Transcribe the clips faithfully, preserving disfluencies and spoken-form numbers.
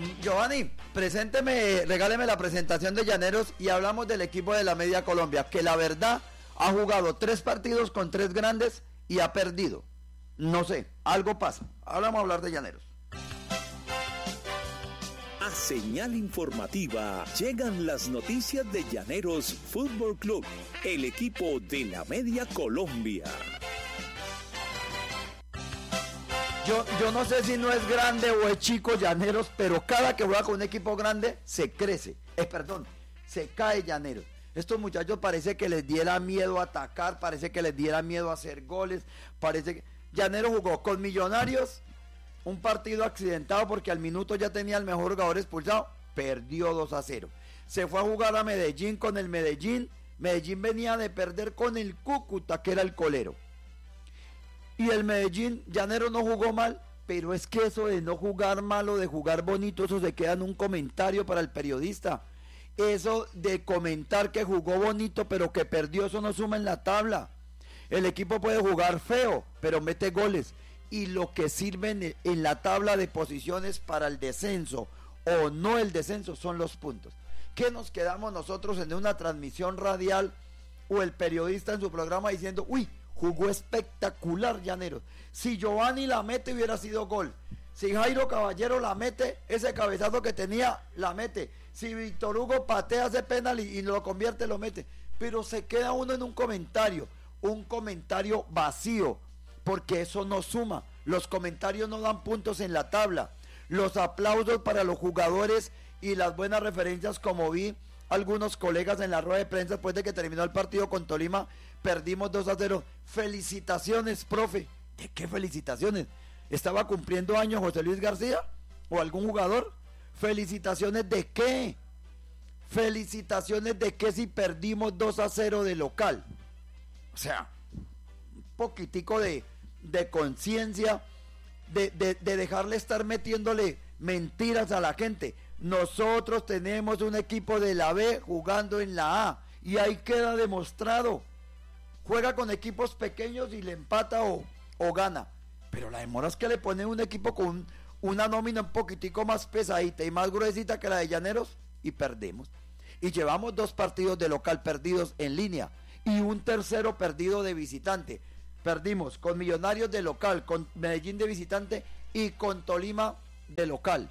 Giovanni, presénteme, regáleme la presentación de Llaneros y hablamos del equipo de la Media Colombia, que la verdad ha jugado tres partidos con tres grandes y ha perdido. No sé, algo pasa. Ahora vamos a hablar de Llaneros. A señal informativa llegan las noticias de Llaneros Fútbol Club, el equipo de la Media Colombia. Yo, yo no sé si no es grande o es chico Llaneros, pero cada que juega con un equipo grande se crece. Eh, perdón, se cae Llaneros. Estos muchachos parece que les diera miedo a atacar, parece que les diera miedo a hacer goles, parece que... Llaneros jugó con Millonarios, un partido accidentado porque al minuto ya tenía el mejor jugador expulsado, perdió dos a cero. Se fue a jugar a Medellín con el Medellín, Medellín venía de perder con el Cúcuta, que era el colero. Y el Medellín, Llaneros no jugó mal, pero es que eso de no jugar mal o de jugar bonito, eso se queda en un comentario para el periodista. Eso de comentar que jugó bonito pero que perdió, eso no suma en la tabla. El equipo puede jugar feo, pero mete goles. Y lo que sirve en, en la tabla de posiciones para el descenso o no el descenso son los puntos. ¿Qué nos quedamos nosotros en una transmisión radial o el periodista en su programa diciendo, uy, jugó espectacular Llaneros? Si Giovanni la mete hubiera sido gol. Si Jairo Caballero la mete, ese cabezazo que tenía, la mete. Si Víctor Hugo patea ese penal y, y lo convierte, lo mete. Pero se queda uno en un comentario, un comentario vacío, porque eso no suma. Los comentarios no dan puntos en la tabla. Los aplausos para los jugadores y las buenas referencias, como vi algunos colegas en la rueda de prensa después de que terminó el partido con Tolima, perdimos dos a cero. Felicitaciones, profe. ¿De qué felicitaciones? ¿Estaba cumpliendo años José Luis García o algún jugador? ¿Felicitaciones de qué? ¿Felicitaciones de qué si perdimos dos a cero de local? O sea, un poquitico de, de conciencia, de, de, de dejarle estar metiéndole mentiras a la gente. Nosotros tenemos un equipo de la B jugando en la A y ahí queda demostrado. Juega con equipos pequeños y le empata o, o gana. Pero la demora es que le pone un equipo con una nómina un poquitico más pesadita y más gruesita que la de Llaneros y perdemos. Y llevamos dos partidos de local perdidos en línea y un tercero perdido de visitante. Perdimos con Millonarios de local, con Medellín de visitante y con Tolima de local.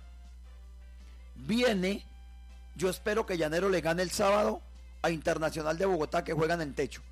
Viene, yo espero que Llaneros le gane el sábado a Internacional de Bogotá, que juegan en techo.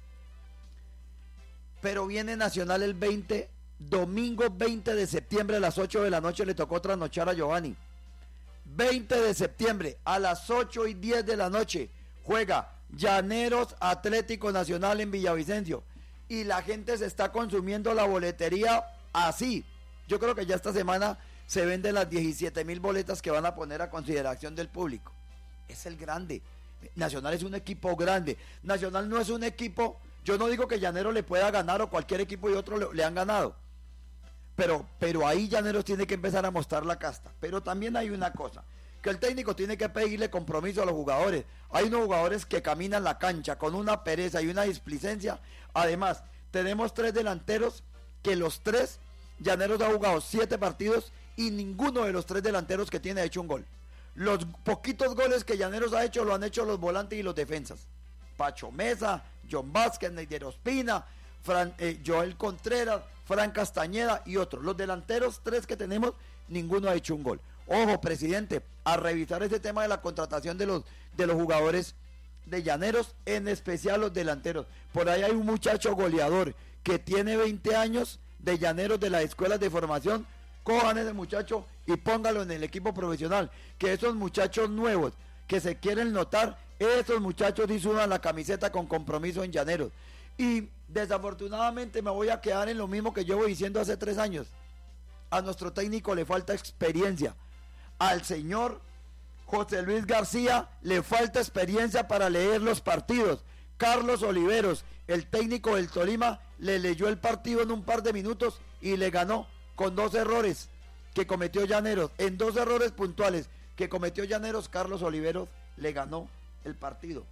Pero viene Nacional el veinte, domingo veinte de septiembre a las ocho de la noche, le tocó trasnochar a Giovanni. veinte de septiembre a las ocho y diez de la noche juega Llaneros Atlético Nacional en Villavicencio. Y la gente se está consumiendo la boletería así. Yo creo que ya esta semana se venden las diecisiete mil boletas que van a poner a consideración del público. Es el grande. Nacional es un equipo grande. Nacional no es un equipo... Yo no digo que Llaneros le pueda ganar o cualquier equipo y otro le, le han ganado. Pero, pero ahí Llaneros tiene que empezar a mostrar la casta. Pero también hay una cosa, que el técnico tiene que pedirle compromiso a los jugadores. Hay unos jugadores que caminan la cancha con una pereza y una displicencia. Además, tenemos tres delanteros que los tres, Llaneros ha jugado siete partidos y ninguno de los tres delanteros que tiene ha hecho un gol. Los poquitos goles que Llaneros ha hecho lo han hecho los volantes y los defensas. Pacho Mesa, John Vázquez, Neider Ospina, Fran, eh, Joel Contreras, Fran Castañeda y otros. Los delanteros, tres que tenemos, ninguno ha hecho un gol. Ojo, presidente, a revisar ese tema de la contratación de los, de los jugadores de Llaneros, en especial los delanteros. Por ahí hay un muchacho goleador que tiene veinte años, de Llaneros, de las escuelas de formación. Cojan ese muchacho y póngalo en el equipo profesional. Que esos muchachos nuevos que se quieren notar, esos muchachos sí sudan la camiseta con compromiso en Llaneros. Y desafortunadamente me voy a quedar en lo mismo que llevo diciendo hace tres años. A nuestro técnico le falta experiencia. Al señor José Luis García le falta experiencia para leer los partidos. Carlos Oliveros, el técnico del Tolima, le leyó el partido en un par de minutos y le ganó con dos errores que cometió Llaneros. En dos errores puntuales que cometió Llaneros, Carlos Oliveros le ganó el partido.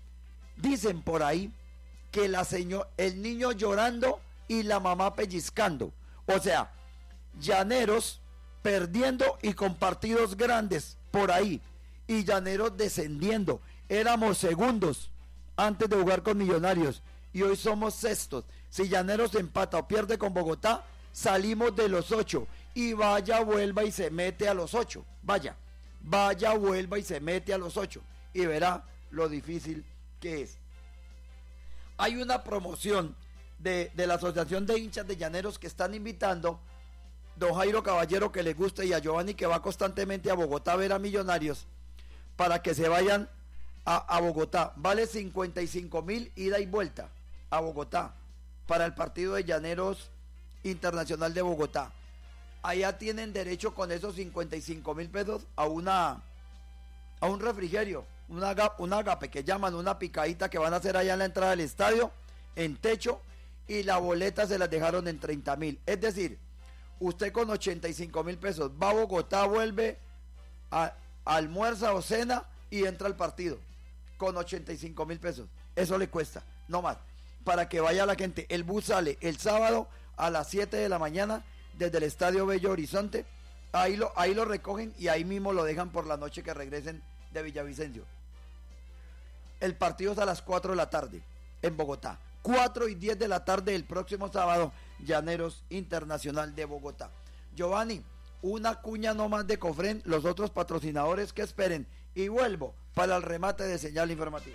Dicen por ahí que la señor, el niño llorando y la mamá pellizcando. O sea, Llaneros perdiendo y con partidos grandes por ahí, y Llaneros descendiendo. Éramos segundos antes de jugar con Millonarios y hoy somos sextos. Si Llaneros empata o pierde con Bogotá, salimos de los ocho, y vaya, vuelva y se mete a los ocho. Vaya, vaya, vuelva y se mete a los ocho, y verá lo difícil que es. Hay una promoción de, de la Asociación de Hinchas de Llaneros que están invitando don Jairo Caballero, que le gusta, y a Giovanni, que va constantemente a Bogotá a ver a Millonarios, para que se vayan a, a Bogotá. Vale cincuenta y cinco mil ida y vuelta a Bogotá para el partido de Llaneros Internacional de Bogotá. Allá tienen derecho con esos cincuenta y cinco mil pesos a una a un refrigerio, un agape, un agape que llaman, una picadita que van a hacer allá en la entrada del estadio, en techo, y la boleta se las dejaron en treinta mil. Es decir, usted con ochenta y cinco mil pesos va a Bogotá, vuelve, a, almuerza o cena y entra al partido con ochenta y cinco mil pesos. Eso le cuesta, no más, para que vaya la gente. El bus sale el sábado a las siete de la mañana desde el Estadio Bello Horizonte. Ahí lo, ahí lo recogen y ahí mismo lo dejan por la noche que regresen de Villavicencio. El partido es a las cuatro de la tarde en Bogotá. cuatro y diez de la tarde el próximo sábado, Llaneros Internacional de Bogotá. Giovanni, una cuña no más de Cofrem, los otros patrocinadores que esperen, y vuelvo para el remate de señal informativa.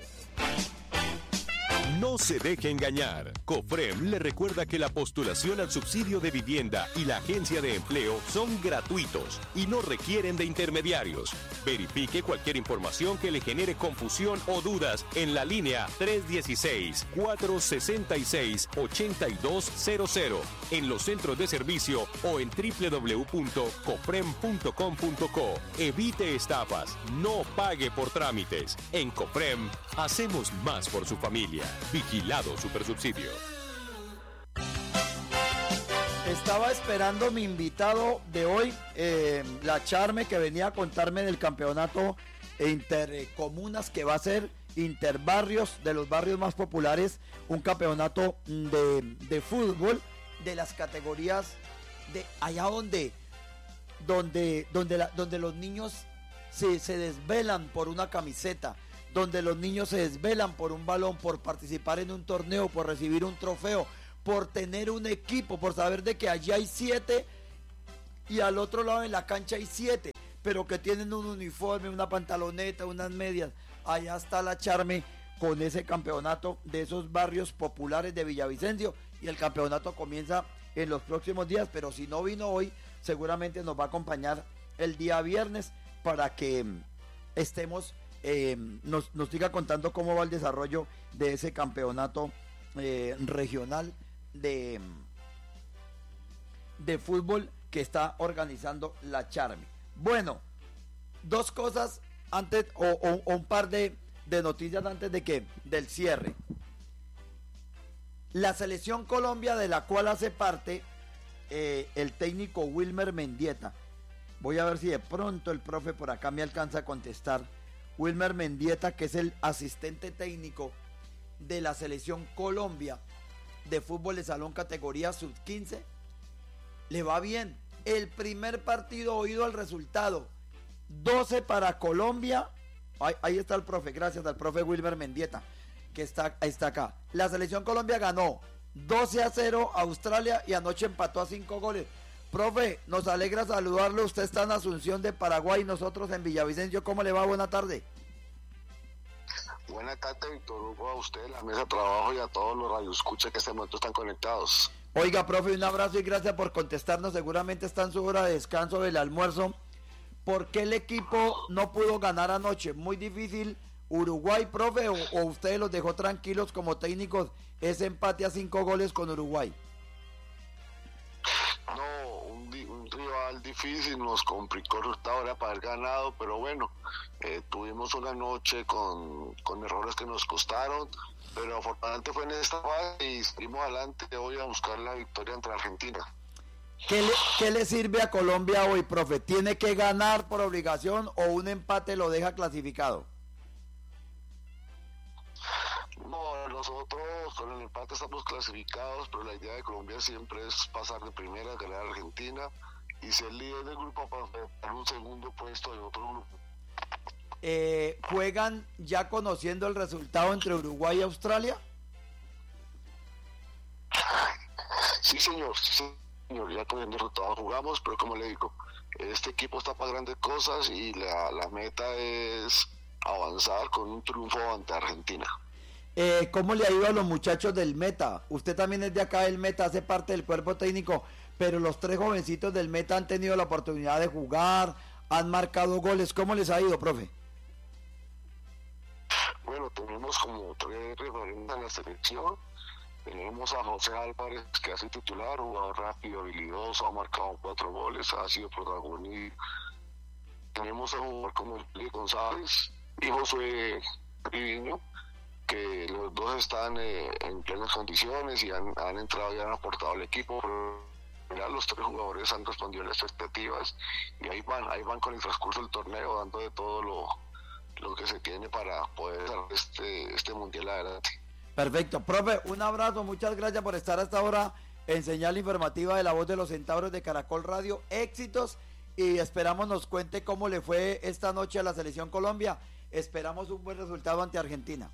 No se deje engañar. Cofrem le recuerda que la postulación al subsidio de vivienda y la agencia de empleo son gratuitos y no requieren de intermediarios. Verifique cualquier información que le genere confusión o dudas en la línea tres uno seis, cuatro seis seis, ocho dos cero cero, en los centros de servicio o en doble u doble u doble u punto cofrem punto com punto co. Evite estafas, no pague por trámites. En Cofrem hacemos más por su familia. Vigilado Supersubsidio. Estaba esperando mi invitado de hoy, eh, la Charme, que venía a contarme del campeonato intercomunas que va a ser, interbarrios, de los barrios más populares, un campeonato de, de fútbol de las categorías de allá donde donde donde, la, donde los niños se, se desvelan por una camiseta, donde los niños se desvelan por un balón, por participar en un torneo, por recibir un trofeo, por tener un equipo, por saber de que allí hay siete y al otro lado en la cancha hay siete, pero que tienen un uniforme, una pantaloneta, unas medias. Allá está la Charme con ese campeonato de esos barrios populares de Villavicencio, y el campeonato comienza en los próximos días, pero si no vino hoy, seguramente nos va a acompañar el día viernes para que estemos Eh, nos, nos siga contando cómo va el desarrollo de ese campeonato eh, regional de, de fútbol que está organizando la Charme. Bueno, dos cosas antes, o, o, o un par de, de noticias antes de que del cierre. La selección Colombia, de la cual hace parte eh, el técnico Wilmer Mendieta. Voy a ver si de pronto el profe por acá me alcanza a contestar. Wilmer Mendieta, que es el asistente técnico de la selección Colombia de fútbol de salón categoría sub quince, le va bien. El primer partido, oído al resultado, doce para Colombia. Ahí, ahí está el profe, gracias al profe Wilmer Mendieta, que está, está acá. La selección Colombia ganó doce a cero a Australia y anoche empató a cinco goles. Profe, nos alegra saludarlo. Usted está en Asunción de Paraguay, nosotros en Villavicencio. ¿Cómo le va? Buena tarde. Buena tarde, Víctor Hugo, a usted, la mesa de trabajo y a todos los radioescuchas que en este momento están conectados. Oiga, profe, un abrazo y gracias por contestarnos. Seguramente está en su hora de descanso del almuerzo. ¿Por qué el equipo no pudo ganar anoche? Muy difícil. Uruguay, profe, o, o usted los dejó tranquilos como técnicos ese empate a cinco goles con Uruguay. No, un, un rival difícil, nos complicó el resultado, era para haber ganado, pero bueno, eh, tuvimos una noche con, con errores que nos costaron, pero afortunadamente fue en esta fase y seguimos adelante hoy a buscar la victoria entre Argentina. ¿Qué le, ¿Qué le sirve a Colombia hoy, profe? ¿Tiene que ganar por obligación o un empate lo deja clasificado? No, nosotros con el empate estamos clasificados, pero la idea de Colombia siempre es pasar de primera, ganar a Argentina y ser líder del grupo para enfrentar un segundo puesto de otro grupo. Eh, ¿Juegan ya conociendo el resultado entre Uruguay y Australia? Sí, señor, sí, señor, ya con el resultado jugamos, pero como le digo, este equipo está para grandes cosas y la, la meta es avanzar con un triunfo ante Argentina. Eh, ¿Cómo le ha ido a los muchachos del Meta? Usted también es de acá del Meta, hace parte del cuerpo técnico, pero los tres jovencitos del Meta han tenido la oportunidad de jugar, han marcado goles. ¿Cómo les ha ido, profe? Bueno, tenemos como tres referentes en la selección. Tenemos a José Álvarez, que hace titular, jugador rápido, habilidoso, ha marcado cuatro goles, ha sido protagonista. Tenemos a un jugador como Felipe González y Josué Riviño, que los dos están eh, en plenas condiciones y han, han entrado y han aportado al equipo. Pero ya los tres jugadores han respondido a las expectativas y ahí van, ahí van con el transcurso del torneo, dando de todo lo, lo que se tiene para poder dar este, este mundial adelante. Perfecto, profe, un abrazo, muchas gracias por estar hasta ahora en señal informativa de La Voz de los Centauros de Caracol Radio. Éxitos y esperamos nos cuente cómo le fue esta noche a la Selección Colombia. Esperamos un buen resultado ante Argentina.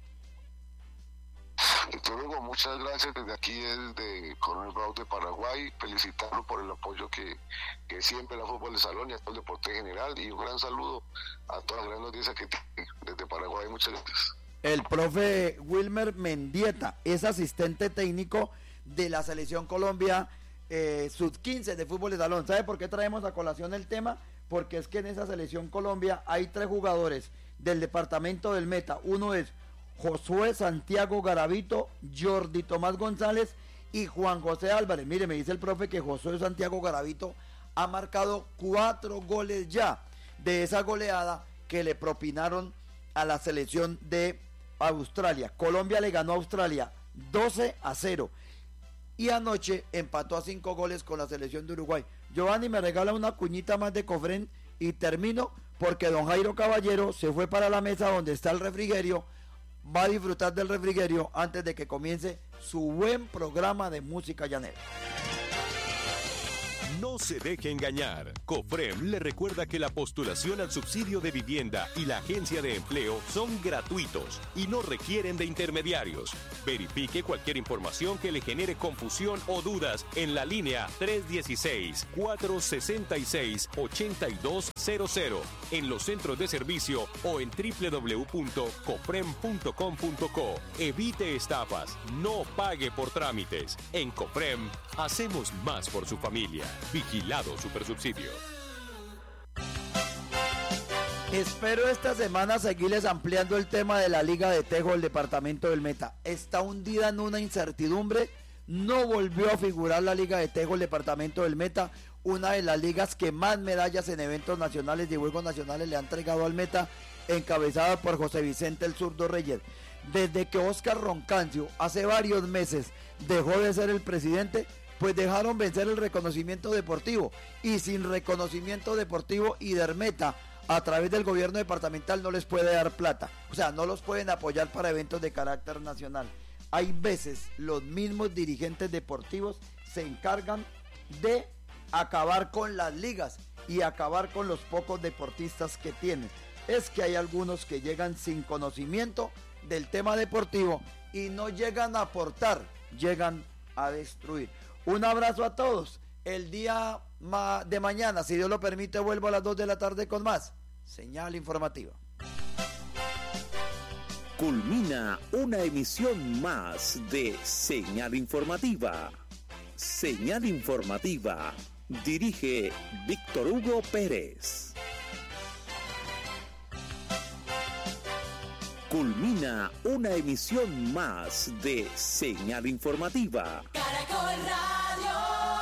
Luego, muchas gracias desde aquí, desde Coronel Bravo de Paraguay, felicitarlo por el apoyo que, que siempre da Fútbol de Salón y a todo el deporte general, y un gran saludo a toda la gran audiencia que tiene desde Paraguay. Muchas gracias. El profe Wilmer Mendieta es asistente técnico de la Selección Colombia eh, sub quince de Fútbol de Salón. ¿Sabe por qué traemos a colación el tema? Porque es que en esa Selección Colombia hay tres jugadores del departamento del Meta. Uno es Josué Santiago Garavito, Jordi Tomás González y Juan José Álvarez. Mire, me dice el profe que Josué Santiago Garavito ha marcado cuatro goles ya de esa goleada que le propinaron a la selección de Australia. Colombia le ganó a Australia doce a cero y anoche empató a cinco goles con la selección de Uruguay. Giovanni, me regala una cuñita más de Cofrén y termino porque don Jairo Caballero se fue para la mesa donde está el refrigerio. Va a disfrutar del refrigerio antes de que comience su buen programa de música llanera. No se deje engañar. Cofrem le recuerda que la postulación al subsidio de vivienda y la agencia de empleo son gratuitos y no requieren de intermediarios. Verifique cualquier información que le genere confusión o dudas en la línea tres uno seis, cuatro seis seis, ocho dos cero cero, en los centros de servicio o en doble u doble u doble u punto cofrem punto com punto co. Evite estafas, no pague por trámites. En Cofrem hacemos más por su familia. Vigilado Supersubsidio. Espero esta semana seguirles ampliando el tema de la Liga de Tejo del departamento del Meta. Está hundida en una incertidumbre. No volvió a figurar la Liga de Tejo del departamento del Meta, una de las ligas que más medallas en eventos nacionales y juegos nacionales le ha entregado al Meta, encabezada por José Vicente el Zurdo Reyes. Desde que Óscar Roncancio hace varios meses dejó de ser el presidente, pues dejaron vencer el reconocimiento deportivo, y sin reconocimiento deportivo Idermeta a través del gobierno departamental no les puede dar plata, o sea, no los pueden apoyar para eventos de carácter nacional. Hay veces los mismos dirigentes deportivos se encargan de acabar con las ligas y acabar con los pocos deportistas que tienen. Es que hay algunos que llegan sin conocimiento del tema deportivo y no llegan a aportar, llegan a destruir. Un abrazo a todos. El día de mañana, si Dios lo permite, vuelvo a las dos de la tarde con más señal informativa. Culmina una emisión más de Señal Informativa. Señal Informativa. Dirige Víctor Hugo Pérez. Culmina una emisión más de Señal Informativa. Caracol Radio.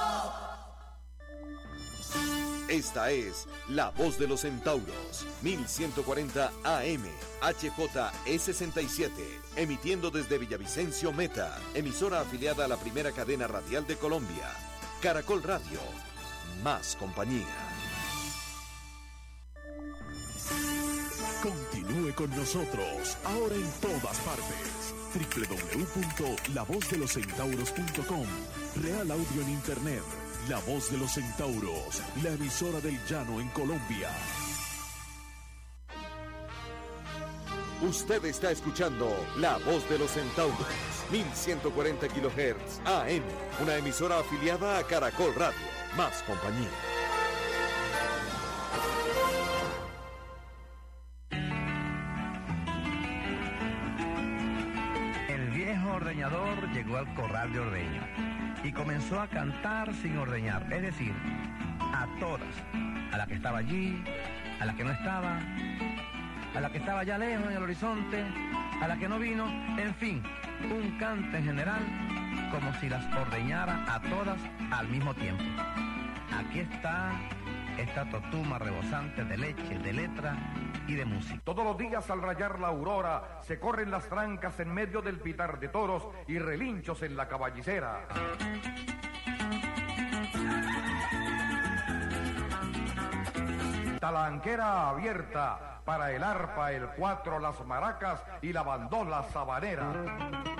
Esta es La Voz de los Centauros, mil ciento cuarenta A M, H J E sesenta y siete, emitiendo desde Villavicencio Meta, emisora afiliada a la primera cadena radial de Colombia. Caracol Radio, más compañía. Continúe con nosotros, ahora en todas partes. doble u doble u doble u punto la voz de los centauros punto com. Real Audio en Internet. La Voz de los Centauros, la emisora del llano en Colombia. Usted está escuchando La Voz de los Centauros, mil ciento cuarenta kilohertz A M, una emisora afiliada a Caracol Radio. Más compañía. El viejo ordeñador llegó al corral de ordeño y comenzó a cantar sin ordeñar, es decir, a todas, a la que estaba allí, a la que no estaba, a la que estaba allá lejos en el horizonte, a la que no vino, en fin, un cante en general, como si las ordeñara a todas al mismo tiempo. Aquí está esta totuma rebosante de leche, de letra y de música. Todos los días al rayar la aurora se corren las trancas en medio del pitar de toros y relinchos en la caballicera. Talanquera abierta para el arpa, el cuatro, las maracas y la bandola sabanera.